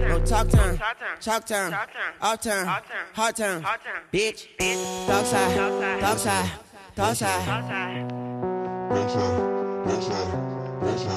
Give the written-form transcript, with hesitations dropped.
No talk time, chalk time, off time, hard time, bitch. Dark side, dark side, dark side.